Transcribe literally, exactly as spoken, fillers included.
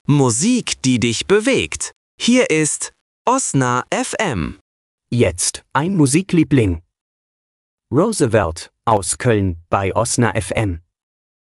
Musik, die dich bewegt. Hier ist Osna F M. Jetzt ein Musikliebling. Roosevelt aus Köln bei Osna F M.